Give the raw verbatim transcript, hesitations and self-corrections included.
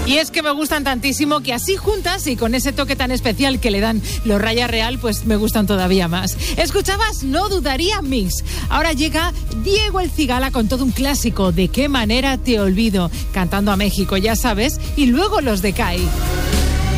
Y es que me gustan tantísimo que así juntas y con ese toque tan especial que le dan los Raya Real, pues me gustan todavía más. Escuchabas No Dudaría Mix. Ahora llega Diego El Cigala con todo un clásico, ¿De qué manera te olvido? Cantando a México, ya sabes, y luego los de C A I.